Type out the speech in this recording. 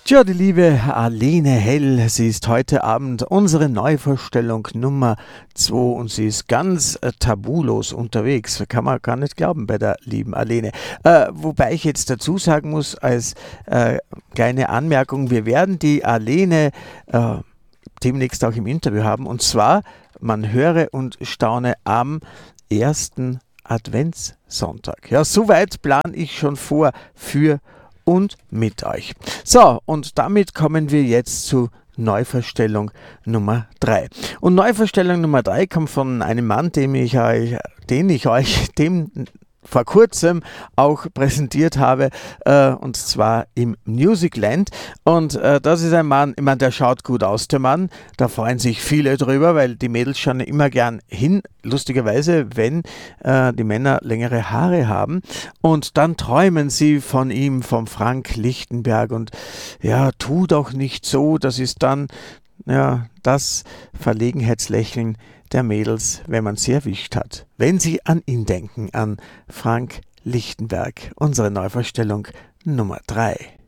Tja, die liebe Alene Hell, sie ist heute Abend unsere Neuvorstellung Nummer 2 und sie ist ganz tabulos unterwegs. Kann man gar nicht glauben bei der lieben Alene. Wobei ich jetzt dazu sagen muss, als kleine Anmerkung, wir werden die Alene demnächst auch im Interview haben. Und zwar, man höre und staune am ersten Adventssonntag. Ja, soweit plane ich schon vor für und mit euch. So, und damit kommen wir jetzt zu Neuvorstellung Nummer 3. Und Neuvorstellung Nummer 3 kommt von einem Mann, dem ich euch vor kurzem auch präsentiert habe, und zwar im Musicland. Und das ist ein Mann, ich meine, der schaut gut aus, der Mann. Da freuen sich viele drüber, weil die Mädels schauen immer gern hin, lustigerweise, wenn die Männer längere Haare haben. Und dann träumen sie von ihm, vom Frank Lichtenberg. Und ja, tu doch nicht so, das ist dann ja das Verlegenheitslächeln der Mädels, wenn man sie erwischt hat. Wenn sie an ihn denken, an Frank Lichtenberg. Unsere Neuvorstellung Nummer 3.